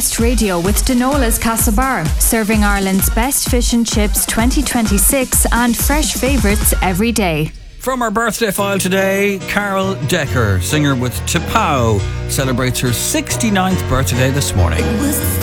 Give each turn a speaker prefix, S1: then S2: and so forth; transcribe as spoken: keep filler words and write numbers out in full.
S1: Best Radio with Denola's Castlebar, serving Ireland's best fish and chips twenty twenty-six and fresh favourites every day.
S2: From our birthday file today, Carol Decker, singer with T'Pau, celebrates her sixty-ninth birthday this morning.